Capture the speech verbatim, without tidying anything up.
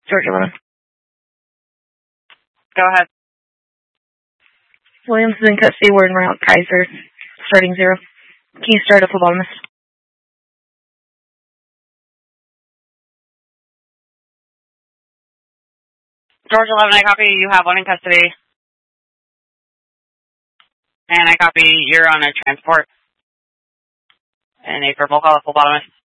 Georgia eleven. Go ahead. Williams is in custody. We're in route. Kaiser, starting zero. Can you start a phlebotomist? Georgia eleven, I copy. You have one in custody. And I copy. You're on a transport. And a verbal call, phlebotomist.